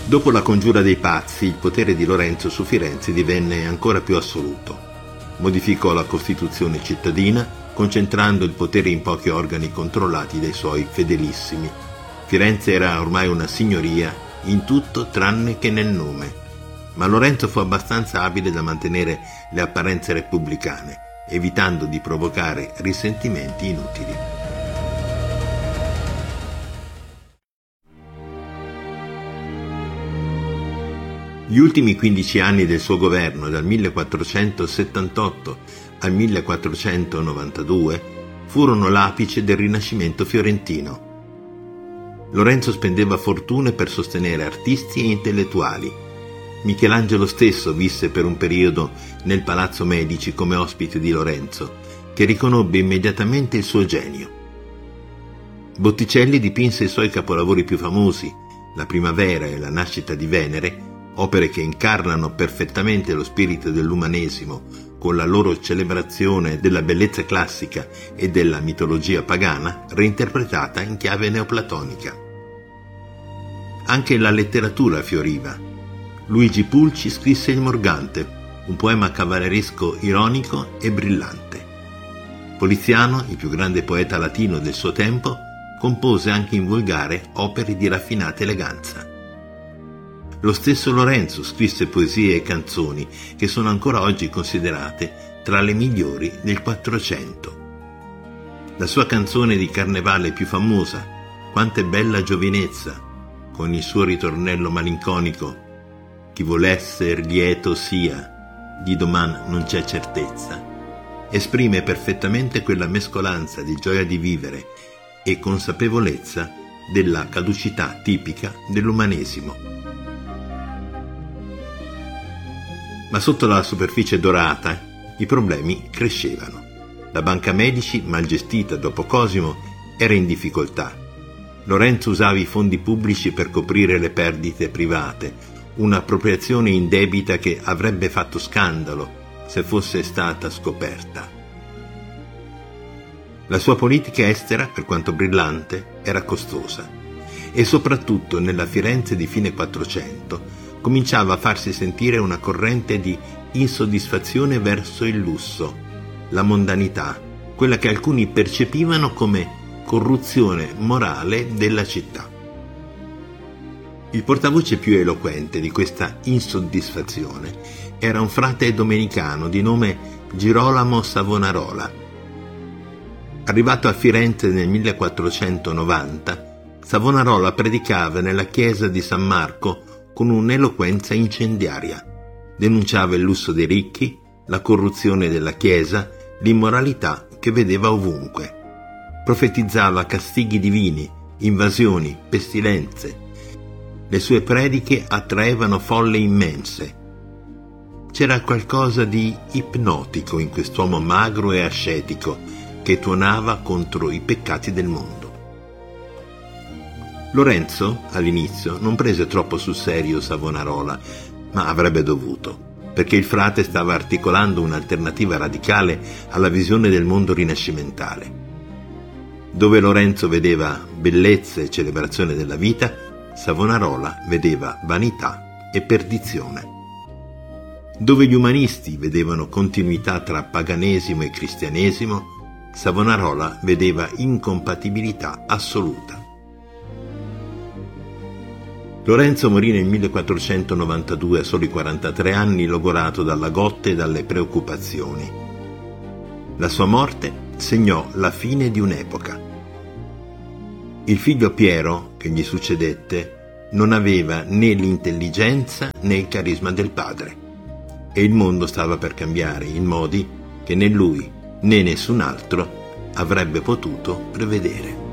Dopo la congiura dei pazzi, il potere di Lorenzo su Firenze divenne ancora più assoluto. Modificò la Costituzione cittadina, concentrando il potere in pochi organi controllati dai suoi fedelissimi. Firenze era ormai una signoria in tutto tranne che nel nome. Ma Lorenzo fu abbastanza abile da mantenere le apparenze repubblicane, evitando di provocare risentimenti inutili. Gli ultimi 15 anni del suo governo, dal 1478 al 1492, furono l'apice del Rinascimento fiorentino. Lorenzo spendeva fortune per sostenere artisti e intellettuali. Michelangelo stesso visse per un periodo nel Palazzo Medici come ospite di Lorenzo, che riconobbe immediatamente il suo genio. Botticelli dipinse i suoi capolavori più famosi, La Primavera e La Nascita di Venere, opere che incarnano perfettamente lo spirito dell'umanesimo con la loro celebrazione della bellezza classica e della mitologia pagana reinterpretata in chiave neoplatonica. Anche la letteratura fioriva. Luigi Pulci scrisse Il Morgante, un poema cavalleresco ironico e brillante. Poliziano, il più grande poeta latino del suo tempo, compose anche in volgare opere di raffinata eleganza. Lo stesso Lorenzo scrisse poesie e canzoni che sono ancora oggi considerate tra le migliori del Quattrocento. La sua canzone di carnevale più famosa, Quant'è bella giovinezza, con il suo ritornello malinconico, chi vuol esser lieto sia, di doman non c'è certezza, esprime perfettamente quella mescolanza di gioia di vivere e consapevolezza della caducità tipica dell'umanesimo. Ma sotto la superficie dorata i problemi crescevano. La Banca Medici, mal gestita dopo Cosimo, era in difficoltà. Lorenzo usava i fondi pubblici per coprire le perdite private, un'appropriazione indebita che avrebbe fatto scandalo se fosse stata scoperta. La sua politica estera, per quanto brillante, era costosa e soprattutto nella Firenze di fine Quattrocento cominciava a farsi sentire una corrente di insoddisfazione verso il lusso, la mondanità, quella che alcuni percepivano come corruzione morale della città. Il portavoce più eloquente di questa insoddisfazione era un frate domenicano di nome Girolamo Savonarola. Arrivato a Firenze nel 1490, Savonarola predicava nella chiesa di San Marco con un'eloquenza incendiaria. Denunciava il lusso dei ricchi, la corruzione della Chiesa, l'immoralità che vedeva ovunque. Profetizzava castighi divini, invasioni, pestilenze. Le sue prediche attraevano folle immense. C'era qualcosa di ipnotico in quest'uomo magro e ascetico che tuonava contro i peccati del mondo. Lorenzo, all'inizio, non prese troppo sul serio Savonarola, ma avrebbe dovuto, perché il frate stava articolando un'alternativa radicale alla visione del mondo rinascimentale. Dove Lorenzo vedeva bellezza e celebrazione della vita, Savonarola vedeva vanità e perdizione. Dove gli umanisti vedevano continuità tra paganesimo e cristianesimo, Savonarola vedeva incompatibilità assoluta. Lorenzo morì nel 1492 a soli 43 anni, logorato dalla gotte e dalle preoccupazioni. La sua morte segnò la fine di un'epoca. Il figlio Piero, che gli succedette, non aveva né l'intelligenza né il carisma del padre, e il mondo stava per cambiare in modi che né lui né nessun altro avrebbe potuto prevedere.